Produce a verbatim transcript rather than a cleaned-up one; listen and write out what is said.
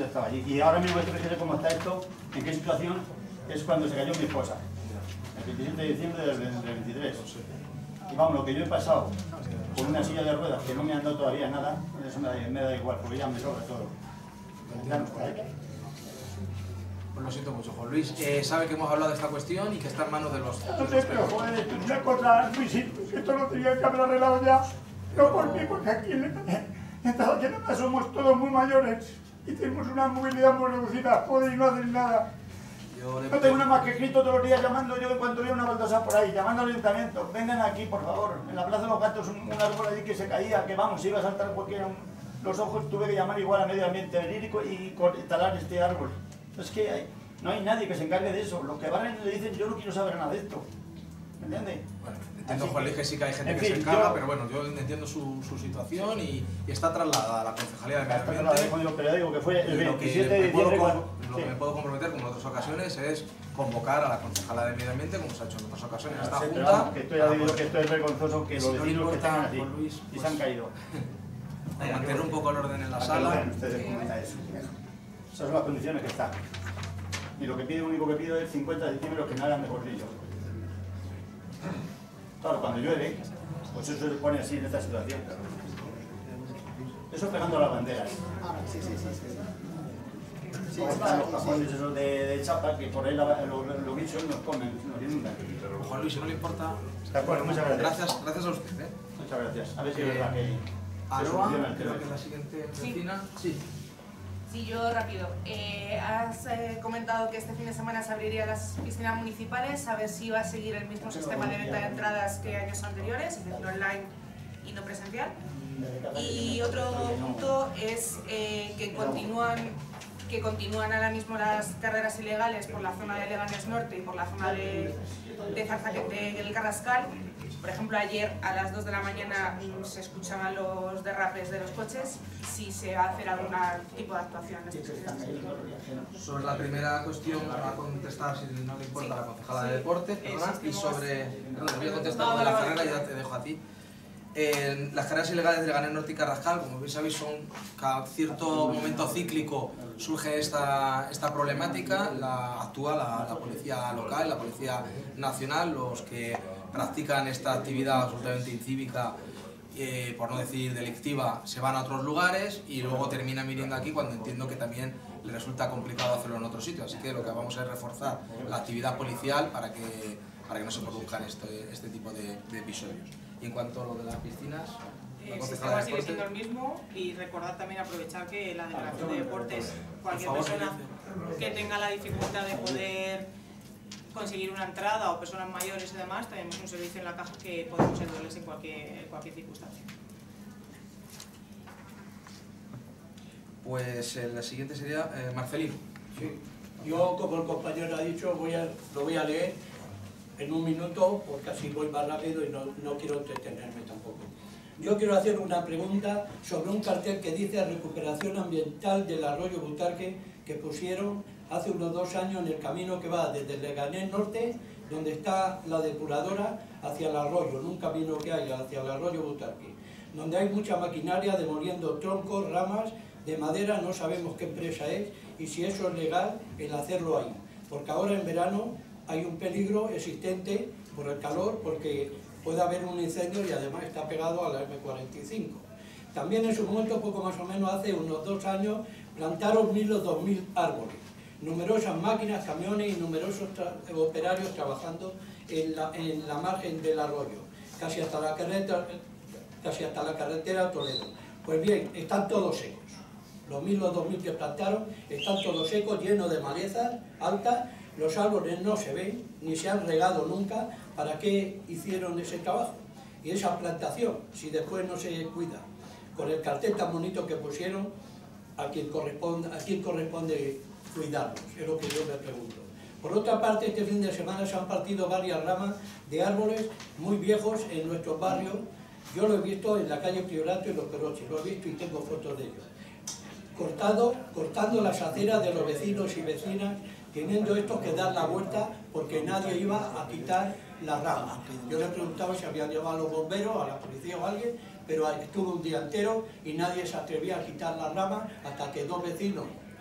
yo estaba allí. Y ahora mismo fíjese cómo está esto, en qué situación es cuando se cayó mi esposa, el veintisiete de diciembre del veintitrés. Y vamos, lo que yo he pasado con una silla de ruedas que no me han dado todavía nada, eso me da, me da igual, porque ya me sobra todo. Pues lo siento mucho, Juan Luis. Eh, sabe que hemos hablado de esta cuestión y que está en manos de los... No sé, pero joder, una cosa, Luisito, esto lo tenía que haber arreglado ya. No por mí, porque aquí en esta zona somos todos muy mayores y tenemos una movilidad muy reducida, joder, y no hacen nada. Yo le... No tengo nada más que escrito todos los días llamando, yo en cuanto veo una baldosa por ahí, llamando al ayuntamiento, vengan aquí, por favor. En la Plaza de los Gatos, un, un árbol allí que se caía, que vamos, se iba a saltar cualquiera. Los ojos, tuve que llamar igual a Medio Ambiente lírico y talar este árbol. Es que hay, no hay nadie que se encargue de eso. Los que van y le dicen, yo no quiero saber nada de esto. ¿Me entiendes? Bueno, entiendo, Juan Luis, que sí que hay gente en que fin, se encarga, yo, pero bueno, yo entiendo su, su situación y, y está trasladada a la Concejalía de Medio hasta Ambiente. que lo, pero ya digo que fue el veintisiete de Lo que, me puedo, diciembre. cuando, lo sí. que me puedo comprometer, como en otras ocasiones, es convocar a la Concejala de Medio Ambiente, como se ha hecho en otras ocasiones, a esta Sí, Junta. vamos, que esto ya digo que esto es vergonzoso que si los no vecinos que están así Juan Luis, y pues, se han caído. A mantener un poco el orden en la Para sala. que lo vean ustedes cómo está eso. Esas son las condiciones que están. Y lo que pido, único que pido es cincuenta centímetros que me hagan de bordillo. Claro, cuando llueve, pues eso se pone así en esta situación. Eso pegando las banderas. Sí, sí, sí, sí. Sí, Como están los cajones esos de, de chapa, que por ahí la, los, los bichos nos comen, nos inundan. Juan Luis, si no le importa... De acuerdo, muchas gracias. Gracias, gracias a usted. ¿eh? Muchas gracias. A ver si es Eh, verdad que se Aroa, soluciona el creo tema. que es la siguiente Sí. vecina. Sí. Sí, yo rápido. Eh, has eh, comentado que este fin de semana se abrirían las piscinas municipales, a ver si va a seguir el mismo sistema de venta de entradas que años anteriores, es decir, online y no presencial. Y otro punto es eh, que continúan que continúan ahora mismo las carreras ilegales por la zona de Leganés Norte y por la zona de, de Zarzaquete del Carrascal. Por ejemplo, ayer a las dos de la mañana se escuchaban los derrapes de los coches. Si se va a hacer algún tipo de actuación en estos días. Sobre la primera cuestión, va a contestar, si no le importa, Sí. la concejala Sí. de Deporte. Eh, ¿Verdad? Y sistema- sobre... Perdón, voy a contestar Ah, sobre la vale, vale. carrera y ya te dejo a ti. Eh, las carreras ilegales de Leganés Norte y Carrascal, como bien sabéis, son cada cierto momento cíclico surge esta, esta problemática, la actúa la, la policía local, la policía nacional, los que practican esta actividad absolutamente incívica, eh, por no decir delictiva, se van a otros lugares y luego terminan viniendo aquí cuando entiendo que también les resulta complicado hacerlo en otros sitios. Así que lo que vamos a es reforzar la actividad policial para que, para que no se produzcan este, este tipo de, de episodios. Y en cuanto a lo de las piscinas, la El concejala sistema de sigue Deporte. siendo el mismo y recordar también aprovechar que la Delegación de Deportes, cualquier Por favor, persona que tenga la dificultad de poder conseguir una entrada o personas mayores y demás, tenemos un servicio en la caja que podemos ayudarles en cualquier, en cualquier circunstancia. Pues eh, la siguiente sería eh, Marcelino. Sí. Yo, como el compañero ha dicho, voy a, lo voy a leer en un minuto, porque así voy más rápido y no, no quiero entretenerme tampoco. Yo quiero hacer una pregunta sobre un cartel que dice recuperación ambiental del arroyo Butarque que pusieron hace unos dos años en el camino que va desde Leganés Norte, donde está la depuradora, hacia el arroyo, en un camino que hay hacia el arroyo Butarque, donde hay mucha maquinaria demoliendo troncos, ramas de madera, no sabemos qué empresa es y si eso es legal el hacerlo ahí, porque ahora en verano hay un peligro existente por el calor, porque puede haber un incendio y además está pegado a la eme cuarenta y cinco. También en su momento, poco más o menos hace unos dos años, plantaron mil o dos mil árboles, numerosas máquinas, camiones y numerosos operarios trabajando en la, en la margen del arroyo, casi hasta la carretera, casi hasta la carretera a Toledo. Pues bien, están todos secos. Los mil o dos mil que plantaron están todos secos, llenos de malezas altas. Los árboles no se ven, ni se han regado nunca. ¿Para qué hicieron ese trabajo? Y esa plantación, si después no se cuida. Con el cartel tan bonito que pusieron, a quien corresponde, a quién corresponde cuidarlos, es lo que yo me pregunto. Por otra parte, este fin de semana se han partido varias ramas de árboles muy viejos en nuestros barrios. Yo lo he visto en la calle Priorato y Los Peroches, lo he visto y tengo fotos de ellos. Cortado, cortando las aceras de los vecinos y vecinas, teniendo estos que dar la vuelta porque nadie iba a quitar las ramas. Yo le preguntaba si habían llevado a los bomberos, a la policía o a alguien, pero estuvo un día entero y nadie se atrevía a quitar las ramas hasta que dos vecinos